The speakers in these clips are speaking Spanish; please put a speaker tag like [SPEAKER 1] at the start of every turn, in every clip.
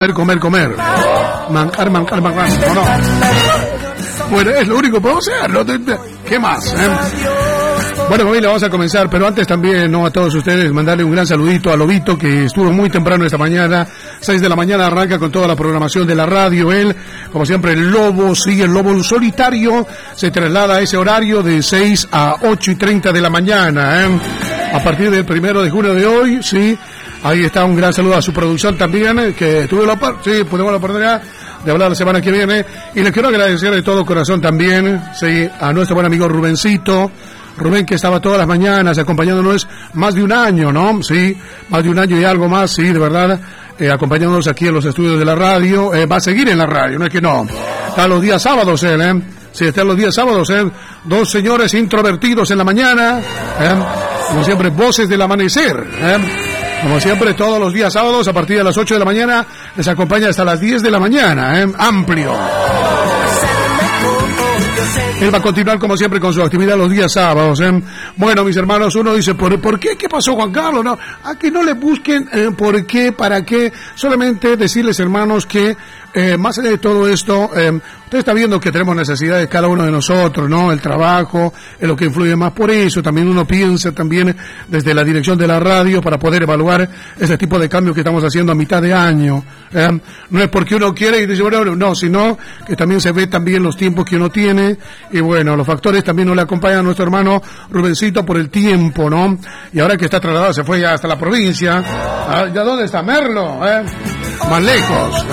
[SPEAKER 1] Comer. Mancar. No. Bueno, es lo único que podemos hacer, ¿no? ¿Qué más? Bueno, familia, vamos a comenzar, pero antes también, ¿no? A todos ustedes, mandarle un gran saludito a Lobito, que estuvo muy temprano esta mañana, 6 de la mañana, arranca con toda la programación de la radio. Él, como siempre, el Lobo, sigue el Lobo solitario, se traslada a ese horario de 6 a 8:30 de la mañana, a partir del 1 de junio de hoy, sí. Ahí está, un gran saludo a su producción también, que tuve la oportunidad de hablar la semana que viene. Y le quiero agradecer de todo corazón también, sí, a nuestro buen amigo Rubencito. Rubén, que estaba todas las mañanas acompañándonos más de un año, ¿no? Sí, más de un año y algo más, sí, de verdad, acompañándonos aquí en los estudios de la radio. Va a seguir en la radio, no es que no. Está los días sábados él, Sí, está los días sábados, Dos señores introvertidos en la mañana, como siempre, voces del amanecer, Como siempre, todos los días sábados, a partir de las 8 de la mañana, les acompaña hasta las 10 de la mañana, amplio. Él va a continuar, como siempre, con su actividad los días sábados, Bueno, mis hermanos, uno dice, ¿por qué? ¿Qué pasó, Juan Carlos? No, a que no le busquen por qué, para qué. Solamente decirles, hermanos, que más allá de todo esto, usted está viendo que tenemos necesidad de cada uno de nosotros, ¿no? El trabajo es lo que influye más. Por eso también uno piensa también desde la dirección de la radio para poder evaluar ese tipo de cambios que estamos haciendo a mitad de año. No es porque uno quiere y dice, bueno, no, sino que también se ve también los tiempos que uno tiene. Y bueno, los factores también nos le acompañan a nuestro hermano Rubencito por el tiempo, ¿no? Y ahora que está trasladado, se fue ya hasta la provincia. ¿Ya dónde está Merlo? Más lejos,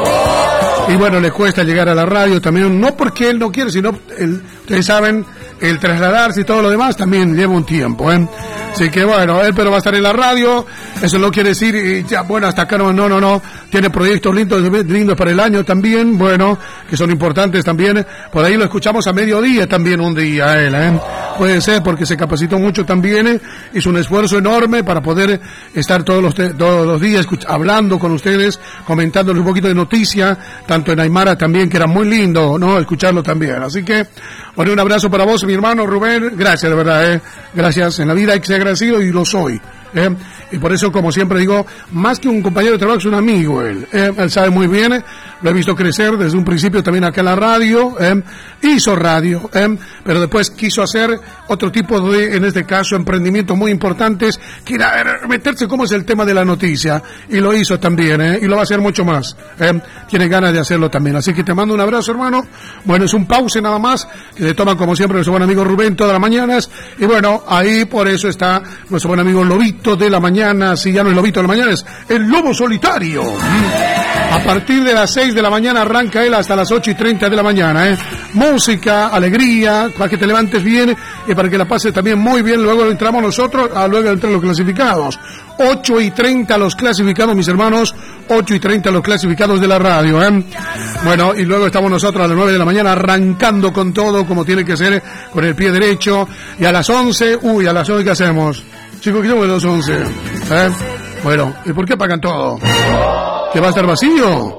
[SPEAKER 1] Y bueno, le cuesta llegar a la radio también, no porque él no quiere, sino, ustedes saben, el trasladarse y todo lo demás también lleva un tiempo, Así que bueno, él pero va a estar en la radio, eso no quiere decir, ya, bueno, hasta acá no, tiene proyectos lindos para el año también, bueno, que son importantes también, por ahí lo escuchamos a mediodía también un día, él, Puede ser porque se capacitó mucho también, hizo un esfuerzo enorme para poder estar todos los días hablando con ustedes, comentándoles un poquito de noticia, tanto en Aymara también, que era muy lindo, ¿no? Escucharlo también. Así que, bueno, un abrazo para vos, mi hermano Rubén. Gracias, de verdad, Gracias. En la vida hay que ser agradecido y lo soy. Y por eso, como siempre digo, más que un compañero de trabajo, es un amigo él. Él sabe muy bien, lo he visto crecer desde un principio también acá en la radio, hizo radio, pero después quiso hacer otro tipo de, en este caso, emprendimientos muy importantes, que era meterse como es el tema de la noticia, y lo hizo también, y lo va a hacer mucho más, tiene ganas de hacerlo también, así que te mando un abrazo, hermano. Bueno, es un pause nada más, que se toma como siempre nuestro buen amigo Rubén todas las mañanas, y bueno, ahí por eso está nuestro buen amigo Lobito de la mañana. Si ya no es Lobito de la mañana, es el Lobo solitario. A partir de las 6 de la mañana arranca él hasta las 8:30 de la mañana, Música, alegría, para que te levantes bien y para que la pases también muy bien. Luego entramos nosotros, luego entran los clasificados. 8:30 los clasificados, mis hermanos, 8:30 los clasificados de la radio, Bueno, y luego estamos nosotros a las 9 de la mañana arrancando con todo, como tiene que ser, con el pie derecho. Y a las 11, a las 11, ¿qué hacemos? Chicos, ¿qué hacemos a las 11? Bueno, ¿y por qué pagan todo? ¿Que va a estar vacío?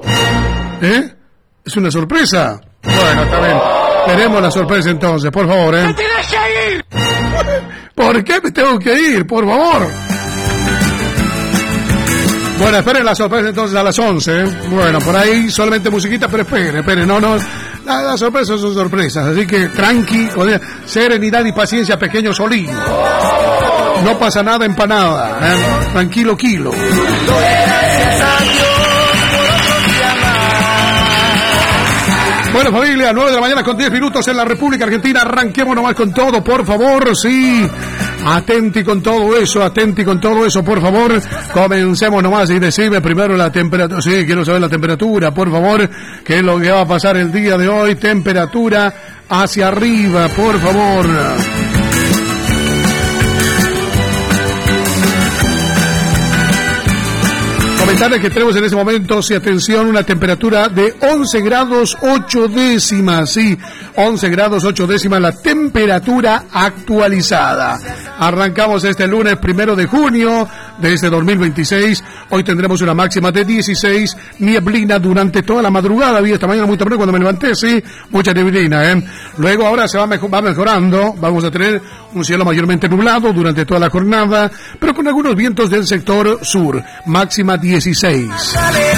[SPEAKER 1] Es una sorpresa. Bueno, está bien. Veremos la sorpresa entonces, por favor,
[SPEAKER 2] ¡No te dejes ir!
[SPEAKER 1] ¿Por qué me tengo que ir? Por favor. Bueno, esperen la sorpresa entonces a las 11, Bueno, por ahí solamente musiquita, pero esperen, no. Las sorpresas son sorpresas, así que tranqui, serenidad y paciencia, pequeño Solín. No pasa nada, empanada, tranquilo, kilo. Bueno, familia, 9 de la mañana con 10 minutos en la República Argentina. Arranquemos nomás con todo, por favor, sí. Atenti con todo eso, por favor. Comencemos nomás y decime primero la temperatura. Sí, quiero saber la temperatura, por favor. ¿Qué es lo que va a pasar el día de hoy? Temperatura hacia arriba, por favor. Comentarles que tenemos en este momento, si atención, una temperatura de 11 grados 8 décimas, sí, 11 grados 8 décimas la temperatura actualizada. Arrancamos este lunes 1 de junio de este 2026, hoy tendremos una máxima de 16, nieblina durante toda la madrugada, vi esta mañana muy temprano cuando me levanté, sí, mucha nieblina, Luego ahora se va mejorando, vamos a tener un cielo mayormente nublado durante toda la jornada, pero con algunos vientos del sector sur, máxima 16.